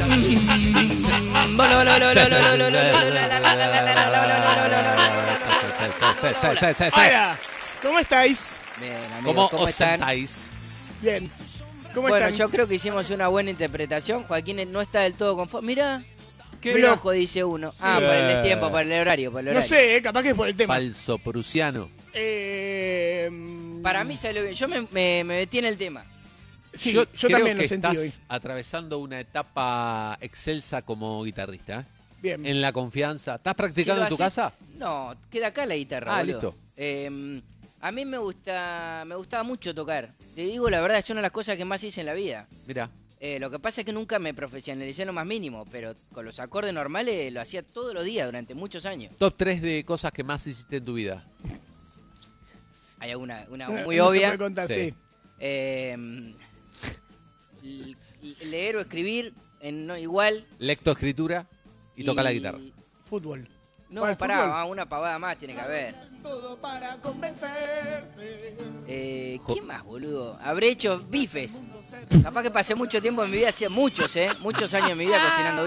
Hola, ¿cómo estáis? Bien, amigos, ¿cómo están? Estáis? Bien. ¿Cómo Bueno, están? yo creo que hicimos una buena interpretación. Joaquín no está del todo conforme. Mirá, ¿Qué? flojo, dice uno. Ah, por el tiempo, por el horario, No sé, capaz que es por el tema. Falso prusiano. Para mí salió bien. Yo me metí en el tema. Sí, yo yo creo también que lo sentí estás hoy. atravesando una etapa excelsa como guitarrista. Bien. En la confianza. ¿Estás practicando en tu casa? No, queda acá la guitarra. Ah, boludo. listo. A mí me gustaba mucho tocar. Te digo la verdad, es una de las cosas que más hice en la vida. Mira. Lo que pasa es que nunca me profesionalicé en lo más mínimo, pero con los acordes normales lo hacía todos los días durante muchos años. Top 3 de cosas que más hiciste en tu vida. Hay una muy No se obvia. puede contar, Sí. sí. Leer o escribir igual. Lectoescritura y tocar la guitarra. Fútbol. No, ¿Cuál, pará, fútbol? una pavada más tiene que haber. Todo para convencerte. ¿Qué más, boludo? Habré hecho bifes. Capaz que pasé mucho tiempo en mi vida, hacía muchos años en mi vida cocinando